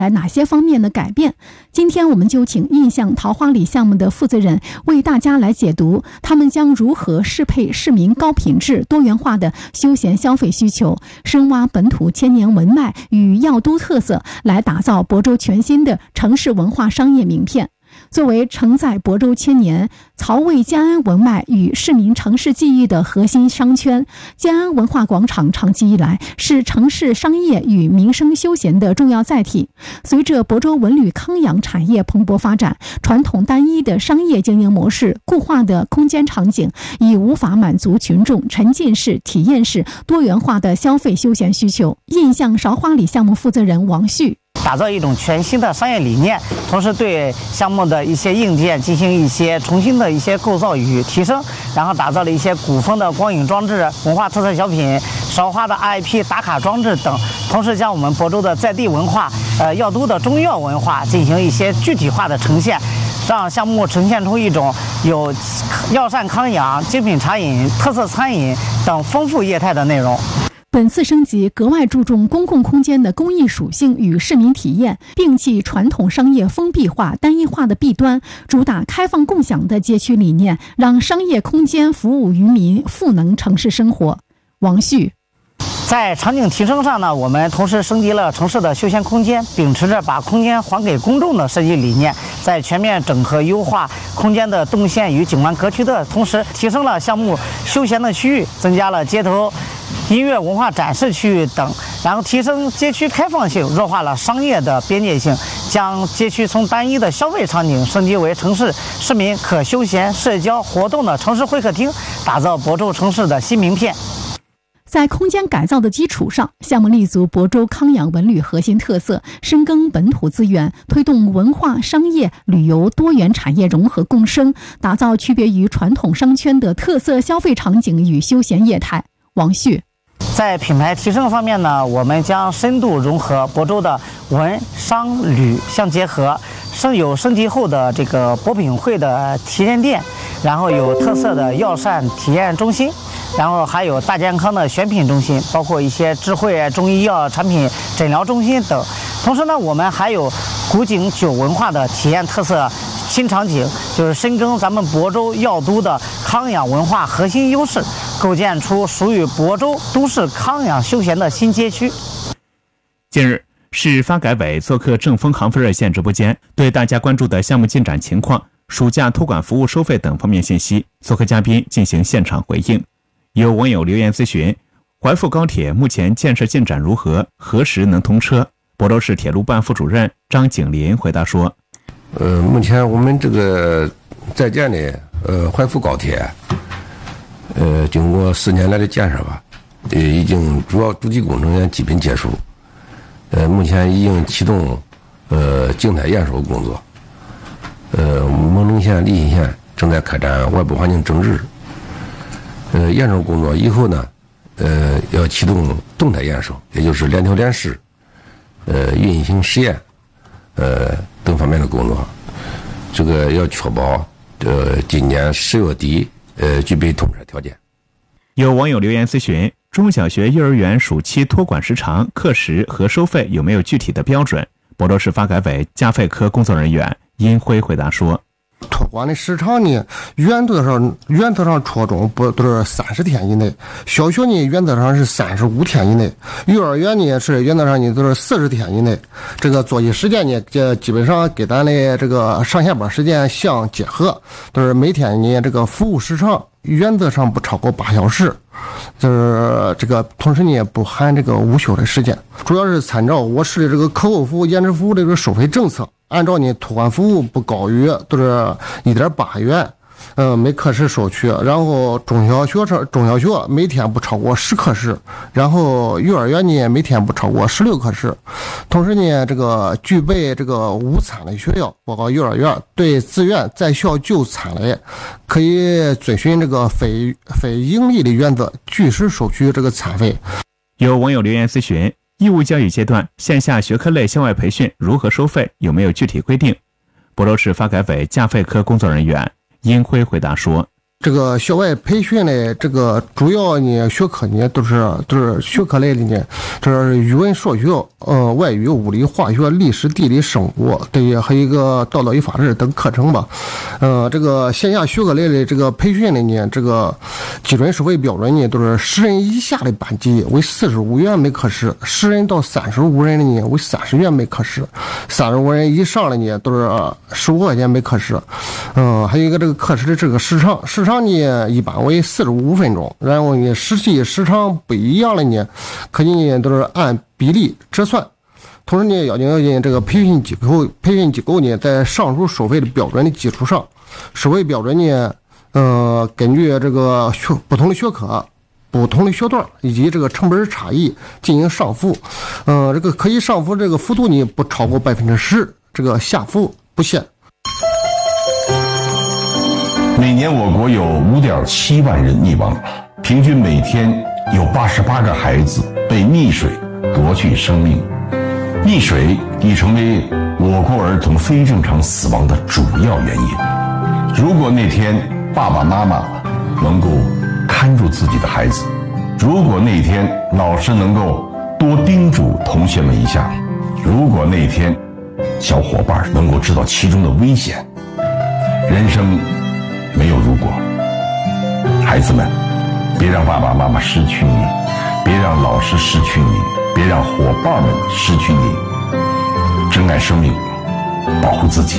来哪些方面的改变？今天我们就请印象桃花里项目的负责人为大家来解读，他们将如何适配市民高品质多元化的休闲消费需求，深挖本土千年文脉与药都特色，来打造亳州全新的城市文化商业名片。作为承载亳州千年曹魏建安文脉与市民城市记忆的核心商圈，建安文化广场长期以来是城市商业与民生休闲的重要载体。随着亳州文旅康养产业蓬勃发展，传统单一的商业经营模式、固化的空间场景已无法满足群众沉浸式、体验式、多元化的消费休闲需求。印象韶华里项目负责人王旭打造一种全新的商业理念，同时对项目的一些硬件进行一些重新的一些构造与提升，然后打造了一些古风的光影装置、文化特色小品、韶华的 IP 打卡装置等，同时将我们亳州的在地文化、药都的中药文化进行一些具体化的呈现，让项目呈现出一种有药膳康养、精品茶饮、特色餐饮等丰富业态的内容。 本次升级格外注重公共空间的公益属性与市民体验，摒弃传统商业封闭化、单一化的弊端，主打开放共享的街区理念，让商业空间服务于民，赋能城市生活。王旭在场景提升上呢，我们同时升级了城市的休闲空间，秉持着把空间还给公众的设计理念，在全面整合优化空间的动线与景观格局的同时，提升了项目休闲的区域，增加了街头音乐文化展示区域等，然后提升街区开放性，弱化了商业的边界性，将街区从单一的消费场景升级为城市市民可休闲社交活动的城市会客厅，打造亳州城市的新名片。 在空间改造的基础上，项目立足亳州康养文旅核心特色，深耕本土资源，推动文化、商业、旅游多元产业融合共生，打造区别于传统商圈的特色消费场景与休闲业态。王旭在品牌提升方面呢，我们将深度融合亳州的文商旅相结合，有升级后的这个博品会的体验店，然后有特色的药膳体验中心，然后还有大健康的选品中心，包括一些智慧中医药产品诊疗中心等。同时呢，我们还有古井酒文化的体验特色新场景，就是深耕咱们亳州药都的康养文化核心优势，构建出属于亳州都市康养休闲的新街区。 近日，市发改委做客正风航飞热线直播间，对大家关注的项目进展情况、暑假托管服务收费等方面信息，做客嘉宾进行现场回应。有网友留言咨询，怀阜高铁目前建设进展如何？何时能通车？亳州市铁路办副主任张景林回答说： 目前我们这个在建的怀阜高铁，经过4年来的建设吧，已经主要主体工程也基本结束。目前已经启动静态验收工作。蒙城县、利辛县正在开展外部环境整治。验收工作以后呢，要启动动态验收，也就是联调联试、运行实验，等方面的工作。这个要确保今年10月底具备通车条件。 有网友留言咨询，中小学、幼儿园暑期托管时长、课时和收费有没有具体的标准？亳州市发改委家费科工作人员殷辉回答说： 托管的时长呢，原则上初中不都是30天以内，小学呢原则上是35天以内，幼儿园呢是原则上呢都是40天以内。这个作息时间呢，基本上跟咱的这个上下班时间相结合，都是每天呢这个服务时长原则上不超过8小时，就是这个同时呢不含这个午休的时间，主要是参照我市的这个客户服务、延迟服务的这个收费政策。按照你托管服务不高于都是1.8元，每课时收取。然后中小学每天不超过10课时，然后幼儿园呢每天不超过16课时。同时呢，这个具备这个午餐的学校，包括幼儿园，对自愿在校就餐的，可以遵循这个非盈利的原则，据实收取这个餐费。 有网友留言咨询，义务教育阶段线下学科类校外培训如何收费，有没有具体规定？亳州市发改委家费科工作人员殷辉回答说： 这个校外培训的这个主要呢学科呢都是学科类的呢，这是语文、数学、外语、物理、化学、历史、地理、生物，对，还有一个道德与法治等课程吧。这个线下学科类的这个培训的呢，这个基准收费标准呢都是10人以下的班级为45元每课时，10人到35人的呢为30元每课时，35人以上的呢都是15块钱每课时。还有一个这个课时的这个时长呢一般为45分钟，然后呢实际时长不一样的呢，课金呢都是按比例折算。同时呢，要求这个培训机构呢，在上述收费的标准的基础上，收费标准呢，根据这个不同的学科、不同的学段以及这个成本差异进行上浮。这个可以上浮这个幅度呢不超过10%，这个下浮不限。 每年我国有5.7万人溺亡，平均每天有88个孩子被溺水夺去生命。溺水已成为我国儿童非正常死亡的主要原因。如果那天爸爸妈妈能够看住自己的孩子，如果那天老师能够多叮嘱同学们一下，如果那天小伙伴能够知道其中的危险，人生没有如果。孩子们，别让爸爸妈妈失去你，别让老师失去你，别让伙伴们失去你。珍爱生命，保护自己。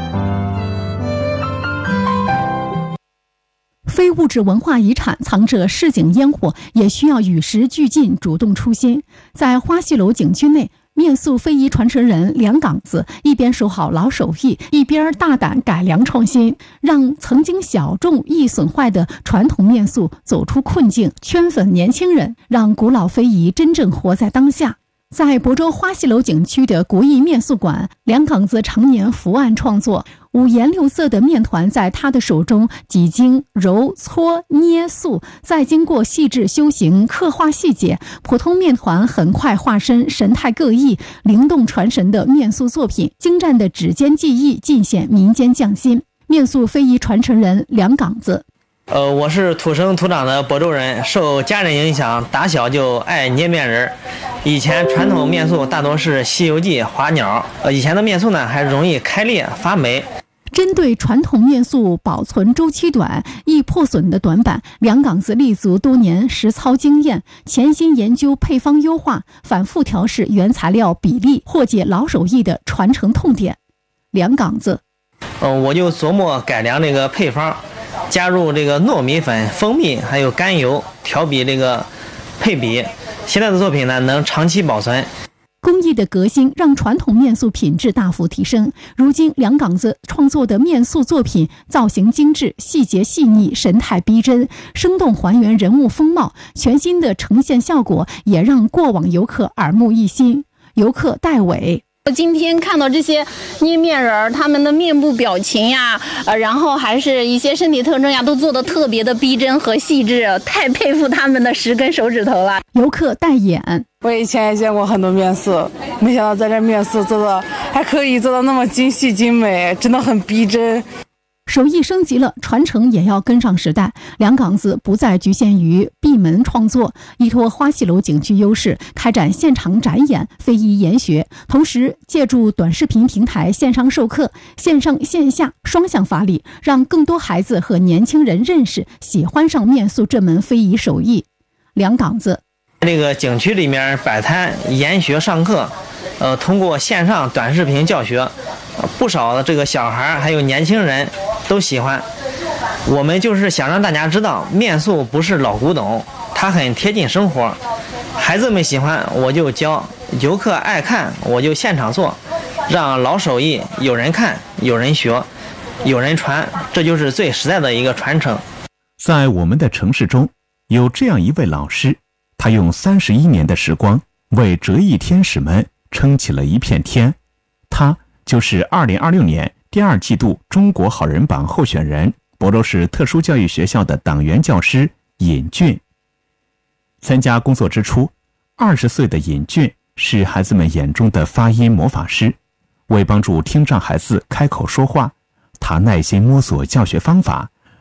非物质文化遗产藏着市井烟火，也需要与时俱进，主动出新。在花溪楼景区内，面塑非遗传承人梁岗子一边守好老手艺，一边大胆改良创新，让曾经小众易损坏的传统面塑走出困境，圈粉年轻人，让古老非遗真正活在当下。在亳州花溪楼景区的古艺面塑馆，梁岗子常年伏案创作，5颜6色的面团在他的手中几经揉搓捏塑，再经过细致修行刻画细节，普通面团很快化身神态各异、灵动传神的面塑作品，精湛的指尖技艺尽显民间匠心。面塑非遗传承人梁岗子。 我是土生土长的亳州人，受家人影响，打小就爱捏面人。以前传统面塑大多是《西游记》花鸟，以前的面塑呢还容易开裂发霉。 针对传统面塑保存周期短、易破损的短板，梁岗子立足多年实操经验，潜心研究配方优化，反复调试原材料比例，破解老手艺的传承痛点。梁岗子， 我就琢磨改良这个配方，加入这个糯米粉、蜂蜜还有甘油，调比这个配比。现在的作品呢能长期保存。 工艺的革新让传统面塑品质大幅提升。如今梁岗子创作的面塑作品造型精致、细节细腻、神态逼真，生动还原人物风貌，全新的呈现效果也让过往游客耳目一新。游客戴伟， 今天看到这些捏面人，他们的面部表情呀，然后还是一些身体特征呀，都做得特别的逼真和细致，太佩服他们的10根手指头了。 游客戴眼， 我以前也见过很多面塑，没想到在这面塑做的还可以做到那么精细精美，真的很逼真。 手艺升级了，传承也要跟上时代。梁岗子不再局限于闭门创作，依托花溪楼景区优势，开展现场展演、非遗研学，同时借助短视频平台线上授课，线上线下双向发力，让更多孩子和年轻人认识、喜欢上面塑这门非遗手艺。梁岗子， 这个景区里面摆摊研学上课，通过线上短视频教学，不少的这个小孩还有年轻人都喜欢。我们就是想让大家知道，面塑不是老古董，它很贴近生活。孩子们喜欢我就教，游客爱看我就现场做，让老手艺有人看、有人学、有人传，这就是最实在的一个传承。 在我们的城市中，有这样一位老师，他用31年的时光为折翼天使们撑起了一片天。他就是2026年第2季度中国好人榜候选人，亳州市特殊教育学校的党员教师尹俊。参加工作之初，20岁的尹俊是孩子们眼中的发音魔法师。为帮助听障孩子开口说话，他耐心摸索教学方法，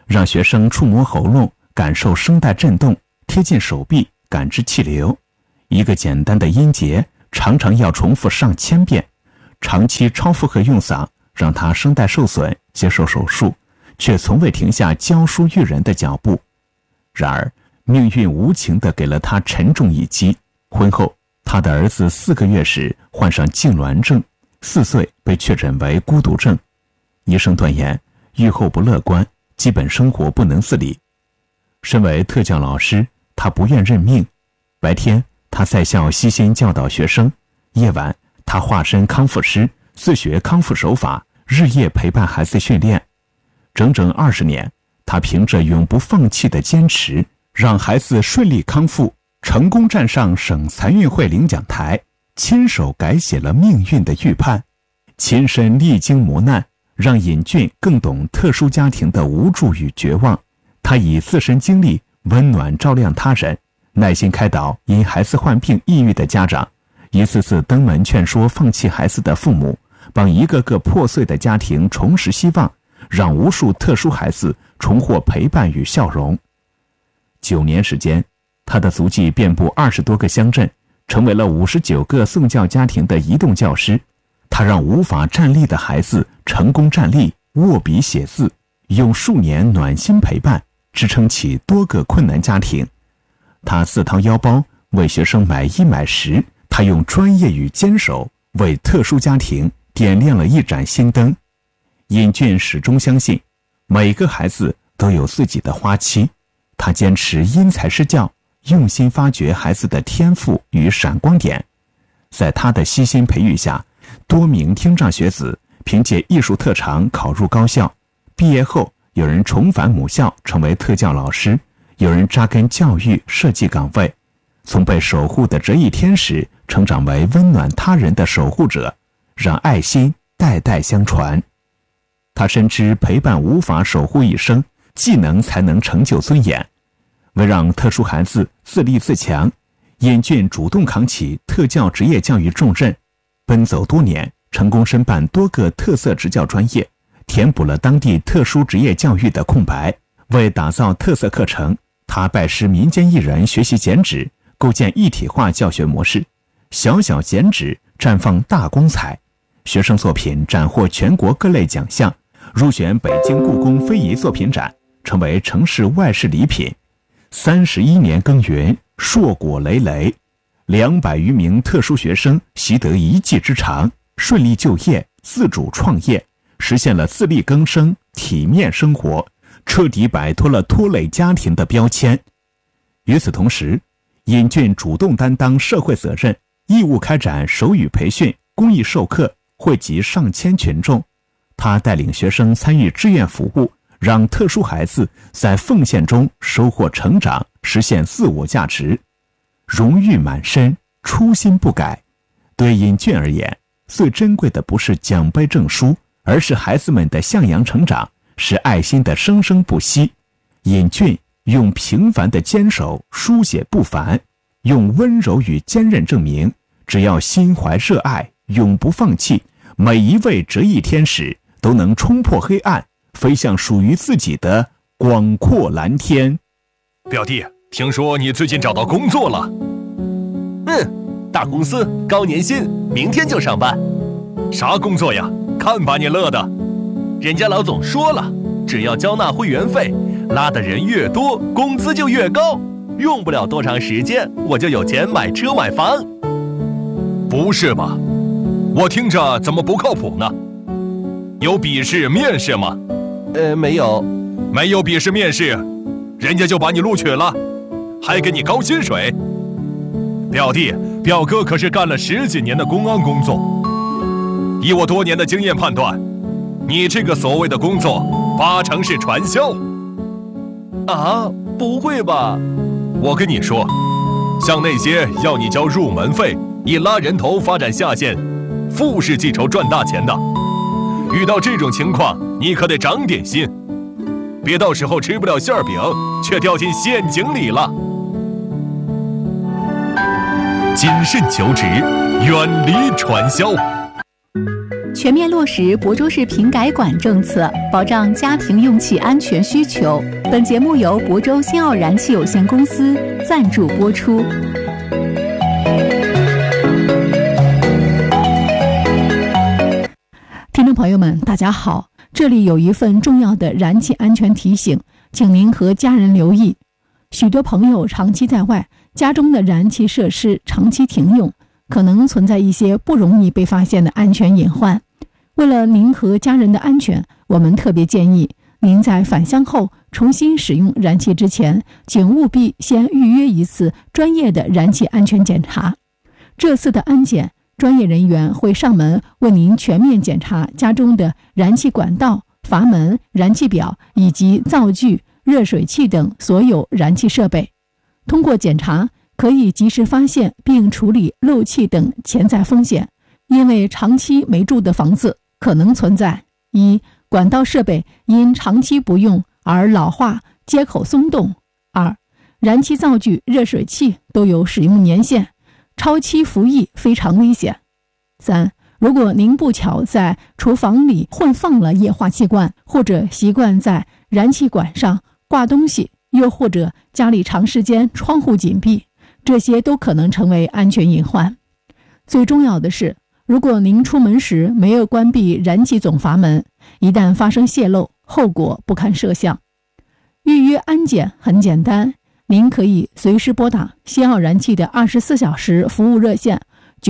让学生触摸喉咙，感受声带震动，贴近手臂，感知气流。一个简单的音节常常要重复上千遍，长期超负荷用嗓让他声带受损，接受手术，却从未停下教书育人的脚步。然而命运无情地给了他沉重一击。婚后，他的儿子4个月时患上痉挛症，4岁被确诊为孤独症。医生断言愈后不乐观，基本生活不能自理。身为特教老师，他不愿认命。白天他在校悉心教导学生，夜晚他化身康复师，自学康复手法，日夜陪伴孩子训练。整整20年，他凭着永不放弃的坚持，让孩子顺利康复，成功站上省残运会领奖台，亲手改写了命运的预判。亲身历经磨难，让尹俊更懂特殊家庭的无助与绝望。他以自身经历温暖照亮他人，耐心开导因孩子患病抑郁的家长，一次次登门劝说放弃孩子的父母，帮一个个破碎的家庭重拾希望，让无数特殊孩子重获陪伴与笑容。9年时间，他的足迹遍布20多个乡镇，成为了59个送教家庭的移动教师。他让无法站立的孩子成功站立，握笔写字，用数年暖心陪伴支撑起多个困难家庭。他自掏腰包为学生买衣买食，他用专业与坚守为特殊家庭点亮了一盏心灯。尹俊始终相信每个孩子都有自己的花期，他坚持因材施教，用心发掘孩子的天赋与闪光点。在他的悉心培育下，多名听障学子凭借艺术特长考入高校，毕业后有人重返母校成为特教老师，有人扎根教育设计岗位，从被守护的折翼天使成长为温暖他人的守护者，让爱心代代相传。他深知陪伴无法守护一生，技能才能成就尊严。为让特殊孩子自立自强，尹俊主动扛起特教职业教育重任，奔走多年，成功申办多个特色职教专业，填补了当地特殊职业教育的空白。为打造特色课程，他拜师民间艺人学习剪纸，构建一体化教学模式，小小剪纸绽放大光彩。学生作品斩获全国各类奖项，入选北京故宫非遗作品展，成为城市外事礼品。31年耕耘，硕果累累，200余名特殊学生习得一技之长，顺利就业，自主创业，实现了自力更生、体面生活，彻底摆脱了拖累家庭的标签。与此同时，尹俊主动担当社会责任，义务开展手语培训、公益授课，惠及上千群众。他带领学生参与志愿服务，让特殊孩子在奉献中收获成长，实现自我价值。荣誉满身，初心不改。对尹俊而言，最珍贵的不是奖杯证书，而是孩子们的向阳成长，是爱心的生生不息。尹俊用平凡的坚守书写不凡，用温柔与坚韧证明，只要心怀热爱，永不放弃，每一位折翼天使都能冲破黑暗，飞向属于自己的广阔蓝天。 表弟，听说你最近找到工作了？大公司，高年薪，明天就上班。啥工作呀？看把你乐的！人家老总说了，只要交纳会员费，拉的人越多，工资就越高。用不了多长时间，我就有钱买车买房。不是吧？我听着怎么不靠谱呢？有笔试面试吗？ 没有。 没有笔试面试，人家就把你录取了，还给你高薪水。表弟，表哥可是干了10几年的公安工作，以我多年的经验判断，你这个所谓的工作8成是传销。 啊，不会吧？ 我跟你说，像那些要你交入门费，以拉人头发展下线，富士记仇赚大钱的，遇到这种情况，你可得长点心，别到时候吃不了馅饼，却掉进陷阱里了。谨慎求职，远离传销。 全面落实亳州市平改管政策，保障家庭用气安全需求。本节目由亳州新奥燃气有限公司赞助播出。 听众朋友们，大家好，这里有一份重要的燃气安全提醒，请您和家人留意。许多朋友长期在外，家中的燃气设施长期停用，可能存在一些不容易被发现的安全隐患。为了您和家人的安全，我们特别建议您在返乡后重新使用燃气之前，请务必先预约一次专业的燃气安全检查。这次的安检，专业人员会上门为您全面检查家中的燃气管道、阀门、燃气表以及灶具、热水器等所有燃气设备。通过检查，可以及时发现并处理漏气等潜在风险，因为长期没住的房子可能存在：一、管道设备因长期不用而老化、接口松动；二、燃气灶具、热水器都有使用年限，超期服役非常危险；三、如果您不巧在厨房里混放了液化气罐，或者习惯在燃气管上挂东西，又或者家里长时间窗户紧闭，这些都可能成为安全隐患。最重要的是，如果您出门时没有关闭燃气总阀门，一旦发生泄漏，后果不堪设想。预约安检很简单，您可以随时拨打新奥燃气的24小时服务热线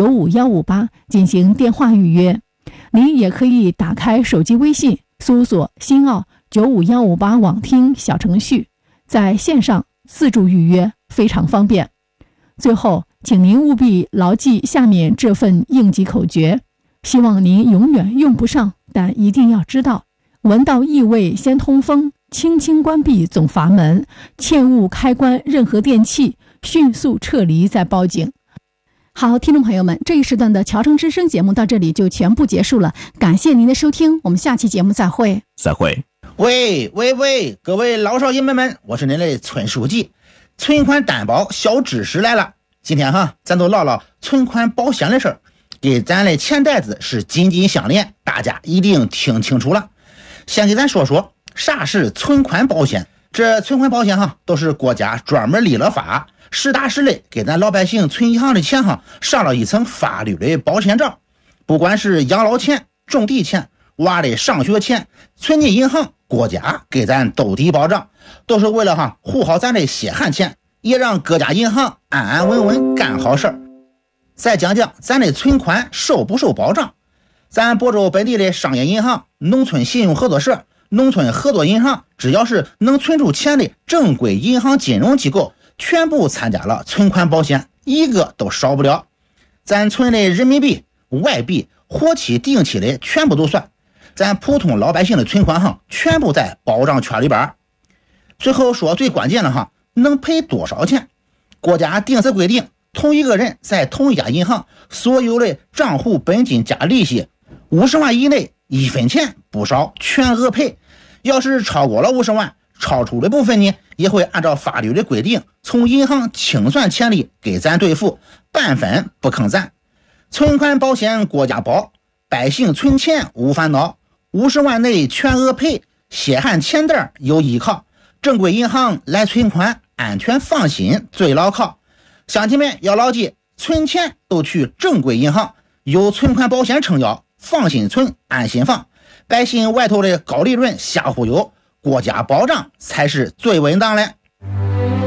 95158进行电话预约。您也可以打开手机微信，搜索新奥95158网听小程序，在线上自助预约，非常方便。最后，请您务必牢记下面这份应急口诀，希望您永远用不上，但一定要知道：闻到异味先通风，轻轻关闭总阀门，切勿开关任何电器，迅速撤离再报警。好，听众朋友们，这一时段的侨城之声节目到这里就全部结束了，感谢您的收听，我们下期节目再会。 再会。 喂，各位老少爷们，我是您的村书记。存款担保小知识来了，今天咱都唠唠存款保险的事儿，给咱的钱袋子是紧紧相连，大家一定听清楚了。先给咱说说啥是存款保险。这存款保险都是国家专门立了法，实打实的给咱老百姓存银行的钱上了一层法律的保险罩。不管是养老钱、种地钱、娃的上学钱，存进银行，国家给咱兜底保障，都是为了护好咱的血汗钱，也让各家银行安安稳稳干好事儿。再讲讲咱的存款受不受保障。咱亳州本地的商业银行、农村信用合作社、农村合作银行，只要是能存出钱的正规银行金融机构，全部参加了存款保险，一个都少不了。咱存的人民币、外币、活期、定期的全部都算，咱普通老百姓的存款全部在保障圈里边。最后说最关键的能赔多少钱？国家定时规定，同一个人在同一家银行所有的账户本金加利息50万以内，1分钱不少，全额赔。要是超过了50万，超出的部分呢，也会按照法律的规定从银行清算钱利给咱兑付，半分不坑咱。存款保险国家保，百姓存钱无烦恼，50万内全额赔，血汗钱袋有依靠，正规银行来存款，安全放心最牢靠。乡亲们要牢记，存钱都去正规银行，有存款保险撑腰，放心存，安心放。百姓外头的高利润瞎忽悠，国家保障才是最稳当的。